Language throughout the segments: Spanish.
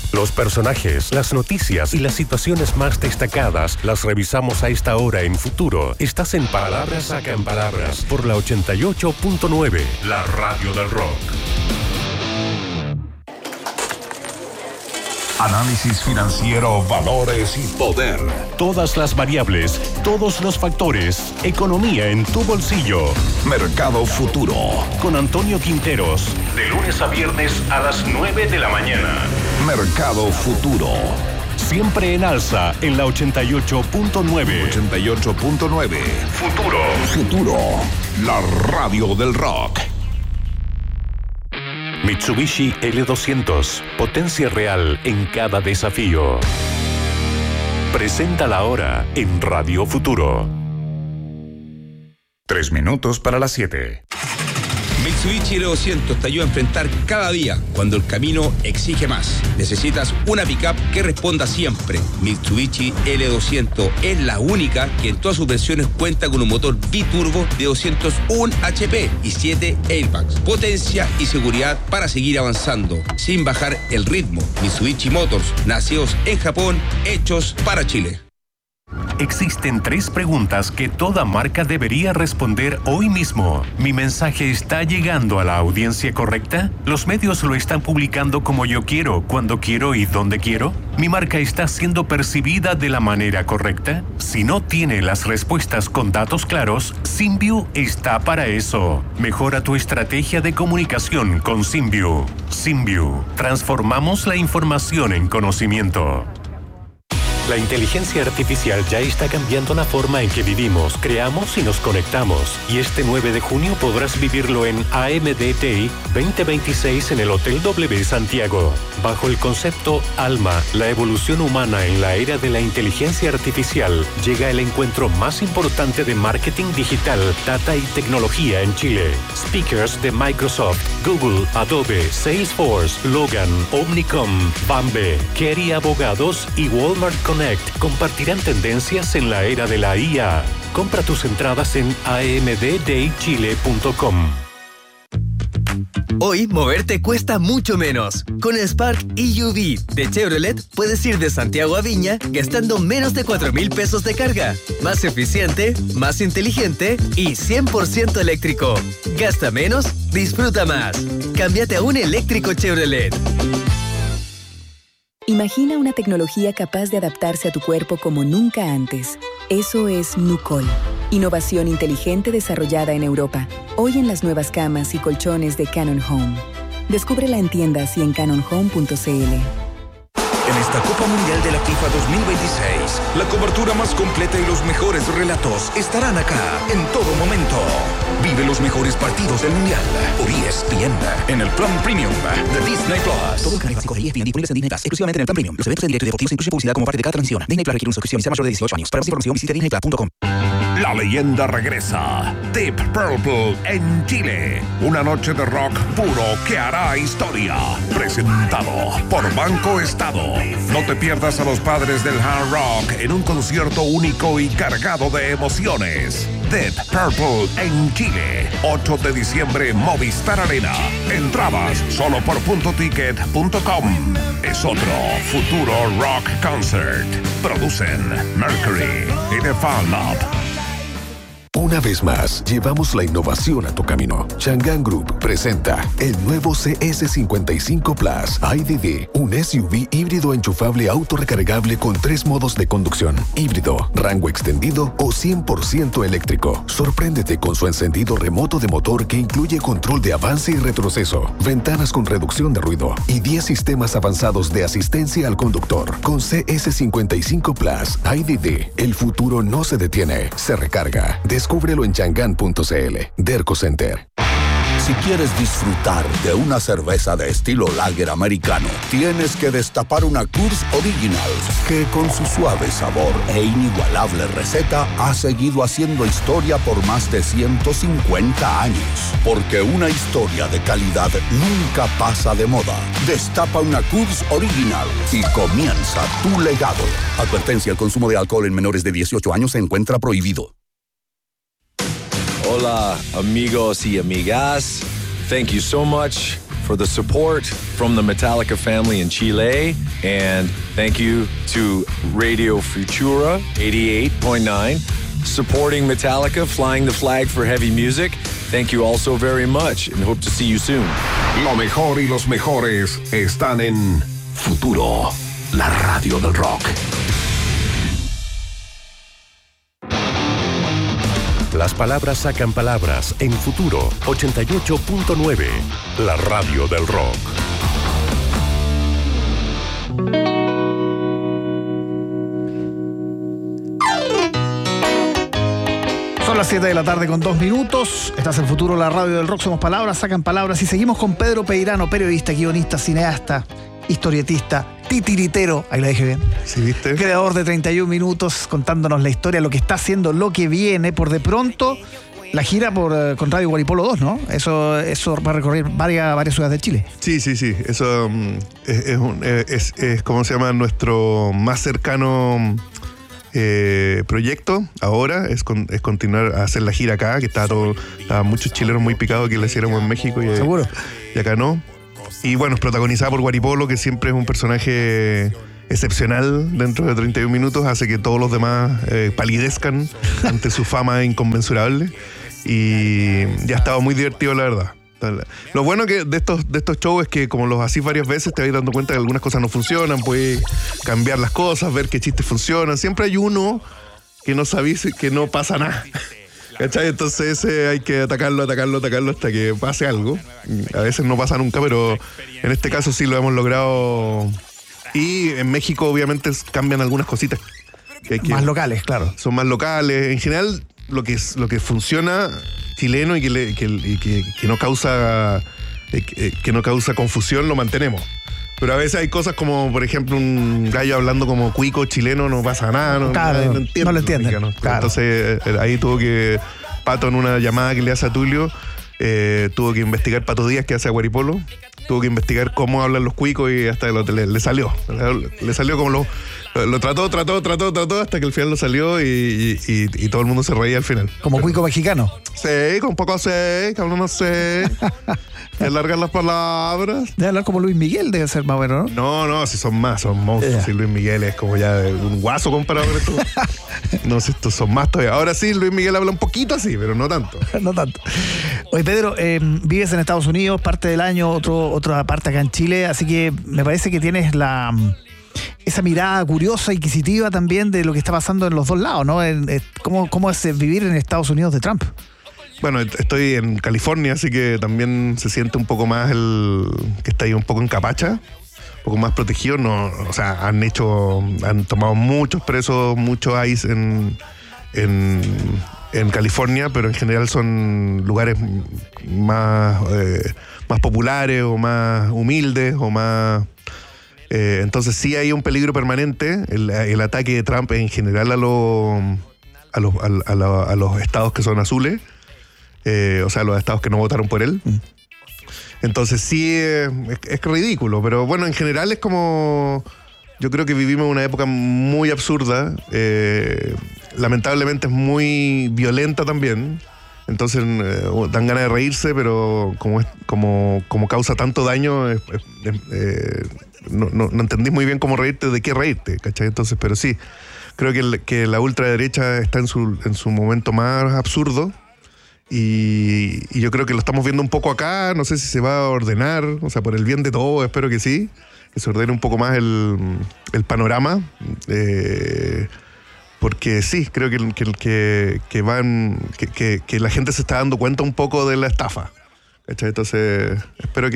Los personajes, las noticias y las situaciones más destacadas las revisamos a esta hora en Futuro. Estás en Palabras Sacan Palabras por la 88.9, la radio del rock. Análisis financiero, valores y poder. Todas las variables, todos los factores. Economía en tu bolsillo. Mercado Futuro. Con Antonio Quinteros. De lunes a viernes a las 9 de la mañana. Mercado Futuro. Siempre en alza en la 88.9. 88.9. Futuro. Futuro. La radio del rock. Mitsubishi L200, potencia real en cada desafío. Presenta la hora en Radio Futuro. 3 minutos para las 7. Mitsubishi L200 te ayuda a enfrentar cada día cuando el camino exige más. Necesitas una pickup que responda siempre. Mitsubishi L200 es la única que en todas sus versiones cuenta con un motor biturbo de 201 HP y 7 airbags. Potencia y seguridad para seguir avanzando sin bajar el ritmo. Mitsubishi Motors, nacidos en Japón, hechos para Chile. Existen 3 preguntas que toda marca debería responder hoy mismo. ¿Mi mensaje está llegando a la audiencia correcta? ¿Los medios lo están publicando como yo quiero, cuando quiero y donde quiero? ¿Mi marca está siendo percibida de la manera correcta? Si no tiene las respuestas con datos claros, SymView está para eso. Mejora tu estrategia de comunicación con SymView. SymView. Transformamos la información en conocimiento. La inteligencia artificial ya está cambiando la forma en que vivimos, creamos y nos conectamos. Y este 9 de junio podrás vivirlo en AMDTI 2026 en el Hotel W Santiago. Bajo el concepto Alma, la evolución humana en la era de la inteligencia artificial, llega el encuentro más importante de marketing digital, data y tecnología en Chile. Speakers de Microsoft, Google, Adobe, Salesforce, Logan, Omnicom, Bambe, Kerry Abogados y Walmart Connect compartirán tendencias en la era de la IA. Compra tus entradas en amddaychile.com. Hoy moverte cuesta mucho menos. Con el Spark EUV de Chevrolet puedes ir de Santiago a Viña gastando menos de 4,000 pesos de carga. Más eficiente, más inteligente y 100% eléctrico. Gasta menos, disfruta más. Cámbiate a un eléctrico Chevrolet. Imagina una tecnología capaz de adaptarse a tu cuerpo como nunca antes. Eso es Nucol. Innovación inteligente desarrollada en Europa. Hoy en las nuevas camas y colchones de Canon Home. Descúbrela en tiendas y en canonhome.cl. En esta Copa Mundial de la FIFA 2026, la cobertura más completa y los mejores relatos estarán acá en todo momento. Vive los mejores partidos del Mundial por ESPN en el plan Premium de Disney Plus. Todo el canal básico de ESPN disponibles en Disney Plus, exclusivamente en el plan Premium. Los eventos en directo y deportivos incluyen publicidad como parte de cada transmisión. Disney Plus requiere una suscripción y sea mayor de 18 años. Para más información visite disneyplus.com. La leyenda regresa. Deep Purple en Chile. Una noche de rock puro que hará historia. Presentado por Banco Estado. No te pierdas a los padres del hard rock en un concierto único y cargado de emociones. Deep Purple en Chile. 8 de diciembre, Movistar Arena. Entradas solo por puntoticket.com. Es otro Futuro Rock Concert. Producen Mercury y The Fan Lab. Una vez más, llevamos la innovación a tu camino. Chang'an Group presenta el nuevo CS55 Plus IDD, un SUV híbrido enchufable autorrecargable con 3 modos de conducción: híbrido, rango extendido o 100% eléctrico. Sorpréndete con su encendido remoto de motor que incluye control de avance y retroceso, ventanas con reducción de ruido y 10 sistemas avanzados de asistencia al conductor. Con CS55 Plus IDD, el futuro no se detiene, se recarga. Descúbrelo en chang'an.cl. Derco Center. Si quieres disfrutar de una cerveza de estilo lager americano, tienes que destapar una Coors Original, que con su suave sabor e inigualable receta ha seguido haciendo historia por más de 150 años. Porque una historia de calidad nunca pasa de moda. Destapa una Coors Original y comienza tu legado. Advertencia: el consumo de alcohol en menores de 18 años se encuentra prohibido. Hola, amigos y amigas. Thank you so much for the support from the Metallica family in Chile. And thank you to Radio Futura 88.9, supporting Metallica, flying the flag for heavy music. Thank you all so very much and hope to see you soon. Lo mejor y los mejores están en Futuro, la radio del rock. Las palabras sacan palabras en Futuro 88.9, la radio del rock. Son las 7 de la tarde con 2 minutos. Estás en Futuro, la radio del rock. Somos palabras, sacan palabras. Y seguimos con Pedro Peirano, periodista, guionista, cineasta, historietista, titiritero. Ahí la dije bien. Sí, ¿viste? Creador de 31 minutos, contándonos la historia, lo que está haciendo, lo que viene. Por de pronto, la gira con Radio Guaripolo 2, ¿no? Eso va a recorrer varias ciudades de Chile. Sí. Eso es ¿cómo se llama? Nuestro más cercano proyecto ahora es continuar a hacer la gira acá, que estaban muchos chilenos muy picados que la hiciéramos en México y, ¿seguro? Y acá no. Y bueno, es protagonizada por Guaripolo, que siempre es un personaje excepcional dentro de 31 minutos, hace que todos los demás palidezcan ante su fama inconmensurable, y ya estaba muy divertido, la verdad. Lo bueno que de estos shows es que como los hacís varias veces te vas dando cuenta que algunas cosas no funcionan, puedes cambiar las cosas, ver qué chistes funcionan. Siempre hay uno que no sabís que no pasa nada, ¿cachai? Entonces hay que atacarlo hasta que pase algo. A veces no pasa nunca, pero en este caso sí lo hemos logrado. Y en México obviamente cambian algunas cositas más locales, claro. Son más locales. En general lo que funciona chileno y que no causa confusión lo mantenemos. Pero a veces hay cosas como, por ejemplo, un gallo hablando como cuico chileno, no pasa nada, claro, no lo entienden. Claro. Entonces ahí tuvo que Pato, en una llamada que le hace a Tulio, tuvo que investigar, Pato Díaz, que hace a Guaripolo, tuvo que investigar cómo hablan los cuicos y hasta le salió. Le salió como lo trató hasta que al final lo salió y todo el mundo se reía al final. ¿Como cuico mexicano? Sí, con poco sé, que no sé. Que alargan las palabras. Debe hablar como Luis Miguel, debe ser más bueno, ¿no? No, si son monstruos. Yeah. Si Luis Miguel es como ya un guaso comparado con esto. No, si estos son más todavía. Ahora sí, Luis Miguel habla un poquito así, pero no tanto. No tanto. Oye, Pedro, vives en Estados Unidos, parte del año, otra parte acá en Chile, así que me parece que tienes esa mirada curiosa, inquisitiva también de lo que está pasando en los dos lados, ¿no? ¿Cómo es vivir en Estados Unidos de Trump? Bueno, estoy en California, así que también se siente un poco más que está ahí un poco en capacha, un poco más protegido. No, o sea, han tomado muchos presos, mucho ICE en California, pero en general son lugares más populares o más humildes o más. Entonces sí hay un peligro permanente. El ataque de Trump en general a los estados que son azules. O sea, los estados que no votaron por él. Entonces sí, es ridículo, pero bueno, en general es como... Yo creo que vivimos una época muy absurda, lamentablemente es muy violenta también, entonces dan ganas de reírse, pero como causa tanto daño, no entendí muy bien cómo reírte, de qué reírte, ¿cachai? Entonces, pero sí, creo que la ultraderecha está en su momento más absurdo. Y yo creo que lo estamos viendo un poco acá, no sé si se va a ordenar, o sea, por el bien de todos, espero que sí, que se ordene un poco más el panorama, porque sí, creo que la gente se está dando cuenta un poco de la estafa, ¿cachai? Entonces, espero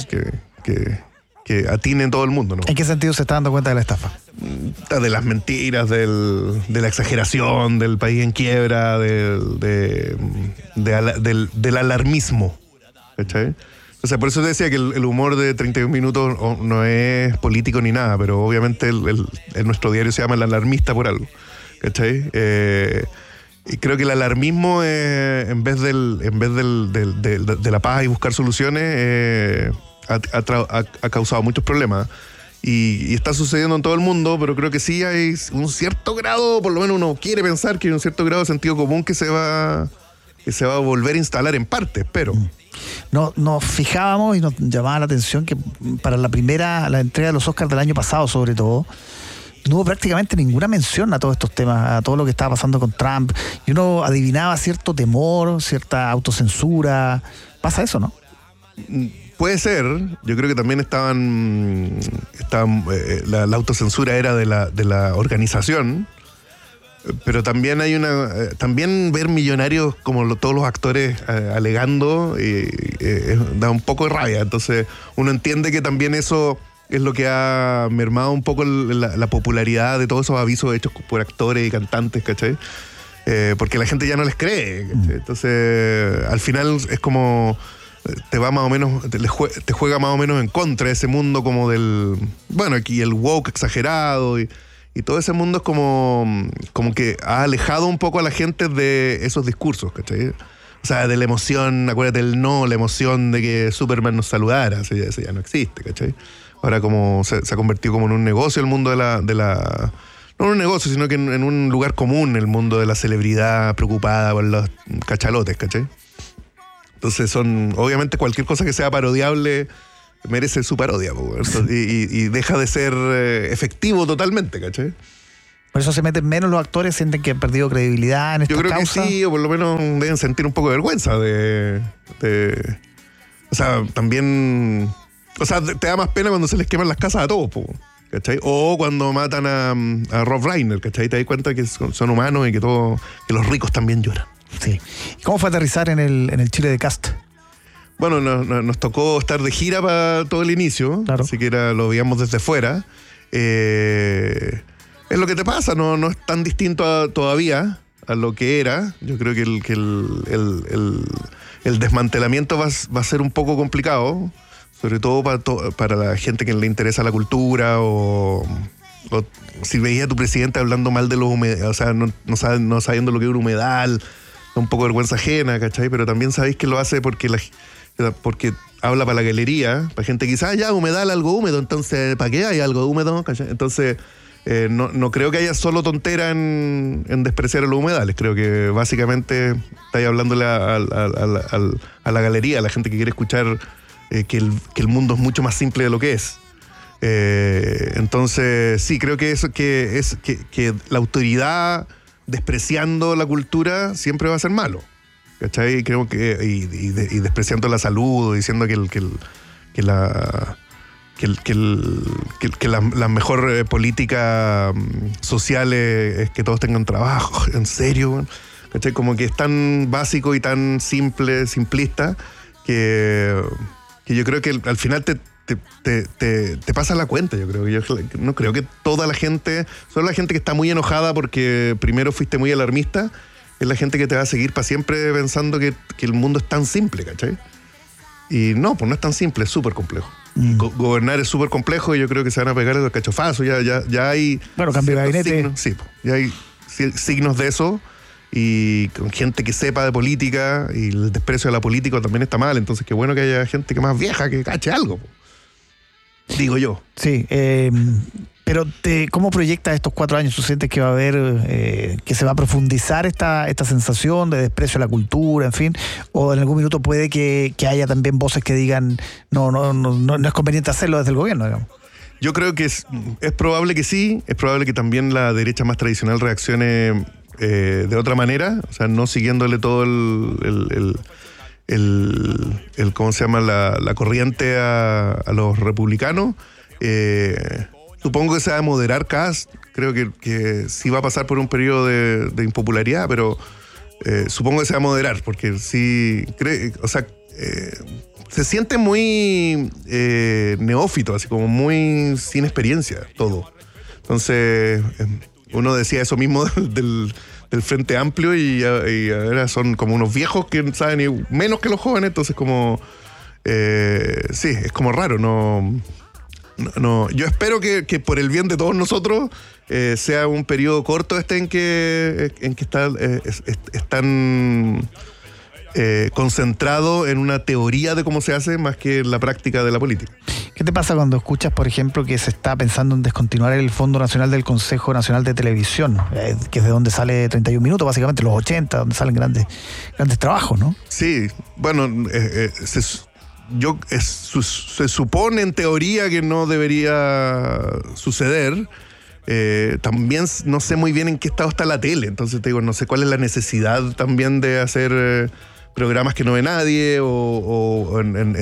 que atinen todo el mundo, ¿no? ¿En qué sentido se está dando cuenta de la estafa? De las mentiras, de la exageración, del país en quiebra, del alarmismo, ¿cachai? O sea, por eso te decía que el humor de 31 minutos no es político ni nada, pero obviamente nuestro diario se llama El Alarmista por algo, ¿cachai? Y creo que el alarmismo, en vez de la paz y buscar soluciones, ha causado muchos problemas. Y está sucediendo en todo el mundo, pero creo que sí hay un cierto grado, por lo menos uno quiere pensar que hay un cierto grado de sentido común que se va a volver a instalar en parte, espero. Nos fijábamos y nos llamaba la atención que para la entrega de los Oscars del año pasado, sobre todo, no hubo prácticamente ninguna mención a todos estos temas, a todo lo que estaba pasando con Trump. Y uno adivinaba cierto temor, cierta autocensura. Pasa eso, ¿no? Puede ser. Yo creo que también la autocensura era de la organización. Pero también hay también ver millonarios como todos los actores alegando da un poco de rabia. Entonces uno entiende que también eso es lo que ha mermado un poco la popularidad de todos esos avisos hechos por actores y cantantes, ¿cachai? Porque la gente ya no les cree, ¿cachai? Entonces al final es como te va más o menos, te juega más o menos en contra de ese mundo como aquí el woke exagerado y todo ese mundo es como que ha alejado un poco a la gente de esos discursos, ¿cachai? O sea, de la emoción, acuérdate la emoción de que Superman nos saludara, eso ya no existe, ¿cachai? Ahora como se ha convertido como en un negocio el mundo no en un negocio, sino que en un lugar común el mundo de la celebridad preocupada por los cachalotes, ¿cachai? Entonces obviamente cualquier cosa que sea parodiable merece su parodia, y deja de ser efectivo totalmente, ¿cachai? Por eso se meten menos los actores, sienten que han perdido credibilidad en esta causa. Yo creo que sí, o por lo menos deben sentir un poco de vergüenza o sea, también... O sea, te da más pena cuando se les queman las casas a todos, ¿cachai? O cuando matan a Rob Reiner, ¿cachai? Te das cuenta que son humanos y que los ricos también lloran. Sí. ¿Cómo fue aterrizar en el Chile de Cast? Bueno, nos tocó estar de gira para todo el inicio, claro. Así que lo veíamos desde fuera. Es lo que te pasa, no es tan distinto todavía a lo que era. Yo creo que el desmantelamiento va a ser un poco complicado, sobre todo para la gente que le interesa la cultura o si veía a tu presidente hablando mal de los humedales, o sea, no sabiendo lo que es un humedal, un poco de vergüenza ajena, ¿cachai? Pero también sabéis que lo hace porque habla para la galería, para gente que dice, ya, humedal, algo húmedo, entonces, ¿para qué hay algo húmedo? ¿Cachai? Entonces, no creo que haya solo tontera en despreciar a los humedales. Creo que básicamente estáis hablándole a la galería, a la gente que quiere escuchar que el mundo es mucho más simple de lo que es. Entonces, sí, creo que eso que la autoridad despreciando la cultura siempre va a ser malo, ¿cachai? Creo que y despreciando la salud, diciendo que la mejor política social es que todos tengan trabajo, en serio, ¿cachai? Como que es tan básico y tan simplista que yo creo que al final te pasa la cuenta. Yo no creo que toda la gente, solo la gente que está muy enojada porque primero fuiste muy alarmista, es la gente que te va a seguir para siempre pensando que el mundo es tan simple, ¿cachai? Y no, pues no es tan simple, es súper complejo. Gobernar es súper complejo y yo creo que se van a pegar los cachofazos. Ya hay... Bueno, cambio de gabinete. Sí, ya hay signos de eso. Y con gente que sepa de política, y el desprecio a la política también está mal. Entonces qué bueno que haya gente que más vieja que cache algo, digo yo. Sí, pero ¿cómo proyectas estos 4 años? ¿Tú sientes que va a haber, que se va a profundizar esta sensación de desprecio a la cultura, en fin? ¿O en algún minuto puede que haya también voces que digan no es conveniente hacerlo desde el gobierno, digamos? Yo creo que es probable que sí, es probable que también la derecha más tradicional reaccione de otra manera, o sea, no siguiéndole todo ¿cómo se llama? La corriente a los republicanos. Supongo que se va a moderar Kast. Creo que sí va a pasar por un periodo de impopularidad, pero supongo que se va a moderar, porque sí se siente muy neófito, así como muy sin experiencia todo. Entonces uno decía eso mismo del Frente Amplio y ahora son como unos viejos que saben menos que los jóvenes, entonces como sí, es como raro. No, yo espero que por el bien de todos nosotros sea un periodo corto en que están concentrado en una teoría de cómo se hace más que en la práctica de la política. ¿Qué te pasa cuando escuchas, por ejemplo, que se está pensando en descontinuar el Fondo Nacional del Consejo Nacional de Televisión, que es de donde sale 31 minutos, básicamente los 80, donde salen grandes trabajos, ¿no? Sí, bueno, se supone en teoría que no debería suceder. También no sé muy bien en qué estado está la tele, entonces te digo, no sé cuál es la necesidad también de hacer programas que no ve nadie o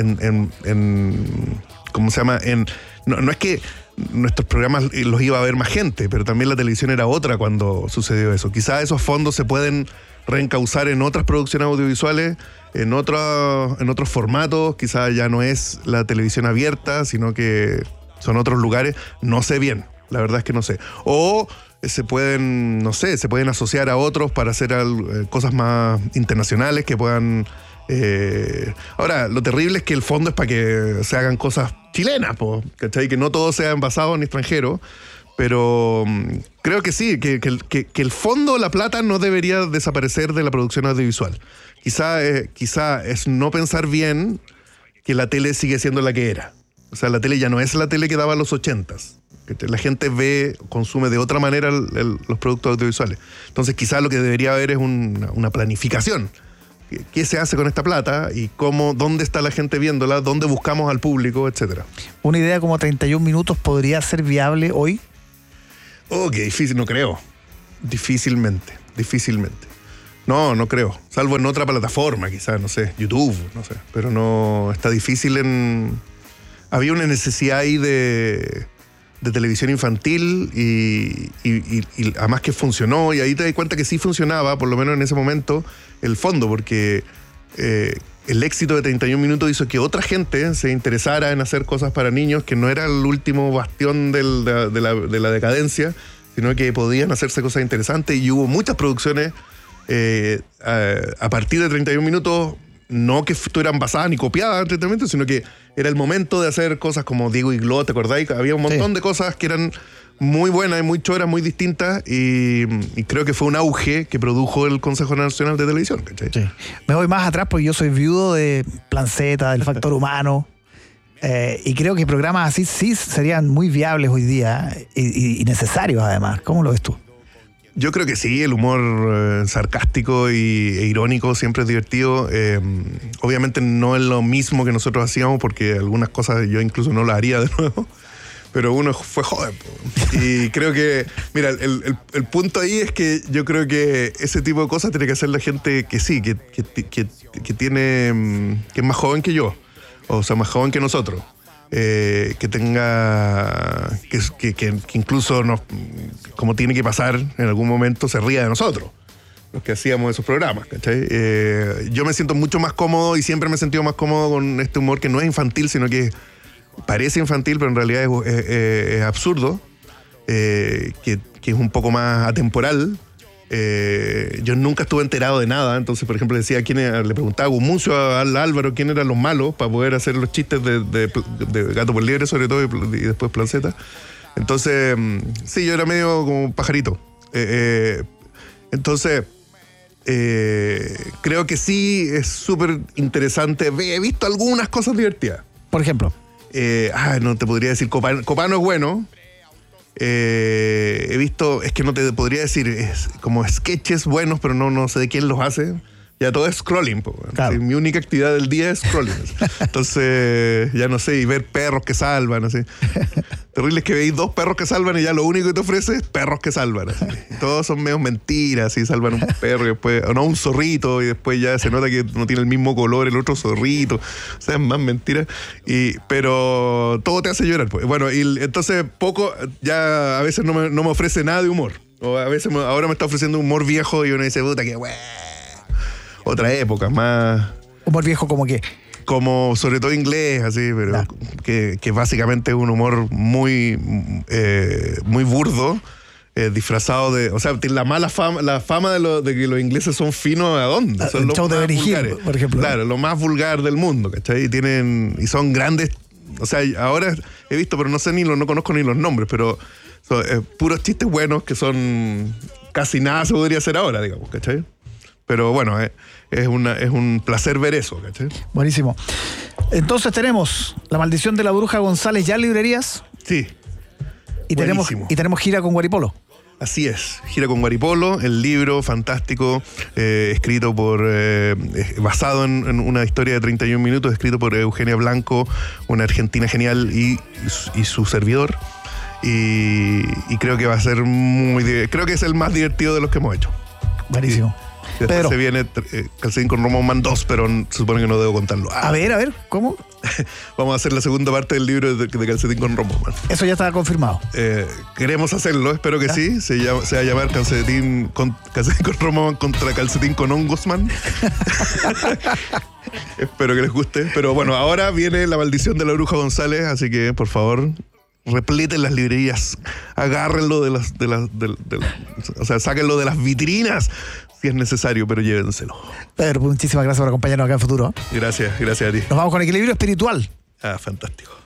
¿cómo se llama? No es que nuestros programas los iba a ver más gente, pero también la televisión era otra cuando sucedió eso. Quizás esos fondos se pueden reencauzar en otras producciones audiovisuales, en otros formatos. Quizás ya no es la televisión abierta, sino que son otros lugares. No sé bien, la verdad es que no sé. O se pueden asociar a otros para hacer cosas más internacionales que puedan... Ahora, lo terrible es que el fondo es para que se hagan cosas chilenas, ¿cachai? Que no todo sea envasado en extranjero, pero creo que sí, que el fondo, la plata, no debería desaparecer de la producción audiovisual. Quizá es no pensar bien que la tele sigue siendo la que era. O sea, la tele ya no es la tele que daba a los 80s. La gente consume de otra manera los productos audiovisuales. Entonces quizá lo que debería haber es una planificación. ¿Qué se hace con esta plata? Y dónde está la gente viéndola, dónde buscamos al público, etcétera. ¿Una idea como 31 minutos podría ser viable hoy? Oh, qué difícil, no creo. Difícilmente. No creo. Salvo en otra plataforma, quizás, no sé, YouTube, no sé. Pero no, está difícil Había una necesidad ahí de televisión infantil y además que funcionó, y ahí te das cuenta que sí funcionaba, por lo menos en ese momento, el fondo, porque el éxito de 31 minutos hizo que otra gente se interesara en hacer cosas para niños, que no era el último bastión de la decadencia, sino que podían hacerse cosas interesantes, y hubo muchas producciones a partir de 31 minutos, no que estuvieran basadas ni copiadas en 31 minutos, sino que era el momento de hacer cosas como Diego y Glot, ¿te acordáis? Había un montón de cosas que eran muy buenas y muy choras, muy distintas, y creo que fue un auge que produjo el Consejo Nacional de Televisión, ¿cachai? Sí. Me voy más atrás porque yo soy viudo de Plan Z, del Factor Humano, y creo que programas así sí serían muy viables hoy día y necesarios además. ¿Cómo lo ves tú? Yo creo que sí, el humor sarcástico e irónico siempre es divertido. Obviamente no es lo mismo que nosotros hacíamos, porque algunas cosas yo incluso no las haría de nuevo, pero uno fue joven. Y creo que, mira, el punto ahí es que yo creo que ese tipo de cosas tiene que hacer la gente que sí, que es más joven que yo, o sea, más joven que nosotros. Que tenga que incluso como tiene que pasar en algún momento, se ría de nosotros, los que hacíamos esos programas, ¿cachai? Yo me siento mucho más cómodo, y siempre me he sentido más cómodo con este humor que no es infantil, sino que parece infantil, pero en realidad es absurdo, que es un poco más atemporal. Yo nunca estuve enterado de nada, entonces, por ejemplo, le preguntaba a Gumucio, al Álvaro, quién eran los malos para poder hacer los chistes de Gato por Liebre, sobre todo, y después Plan Z. Entonces, sí, yo era medio como pajarito. Entonces, creo que sí es súper interesante. He visto algunas cosas divertidas. Por ejemplo. No te podría decir, Copano es bueno. He visto, es que no te podría decir, es como sketches buenos, pero no sé de quién los hace. Ya todo es scrolling, claro. Mi única actividad del día es scrolling. Entonces, ya no sé, y ver perros que salvan, así. Terrible es que veis 2 perros que salvan y ya lo único que te ofrece es perros que salvan, así. Todos son medio mentiras, así, salvan un perro y después, o no, un zorrito, y después ya se nota que no tiene el mismo color el otro zorrito. O sea, es más mentira. Pero todo te hace llorar, pues. Bueno, y entonces ya a veces no me ofrece nada de humor. O a veces ahora me está ofreciendo humor viejo y uno dice, puta, que otra época, más... ¿Humor viejo como qué? Como sobre todo inglés, así, pero que básicamente es un humor muy burdo, disfrazado de... O sea, la fama de que los ingleses son finos, ¿a dónde? Son los show de más vulgares, por ejemplo. Claro, lo más vulgar del mundo, ¿cachai? Y son grandes... O sea, ahora he visto, pero no conozco ni los nombres, pero son puros chistes buenos que son... Casi nada se podría hacer ahora, digamos, ¿cachai? Pero bueno, es un placer ver eso, ¿cachai? Buenísimo. Entonces tenemos La Maldición de la Bruja González ya en librerías. Sí. Y tenemos gira con Guaripolo. Así es, gira con Guaripolo, el libro fantástico, escrito por, basado en una historia de 31 minutos, escrito por Eugenia Blanco, una argentina genial, y su servidor. Y creo que va a ser creo que es el más divertido de los que hemos hecho. Buenísimo. Después Pedro. se viene Calcetín con Romo Man 2, pero se supone que no debo contarlo. A ver, ¿cómo? Vamos a hacer la segunda parte del libro de Calcetín con Romo Man. Eso ya estaba confirmado. Queremos hacerlo, espero que sí. Se va a llamar Calcetín con Romo Man contra Calcetín con Hongos Man. Espero que les guste. Pero bueno, ahora viene La Maldición de la Bruja González, así que por favor, repleten las librerías, agárrenlo o sea, sáquenlo de las vitrinas si es necesario, pero llévenselo. Pedro, muchísimas gracias por acompañarnos acá en Futuro. Gracias a ti. Nos vamos con Equilibrio Espiritual. Fantástico.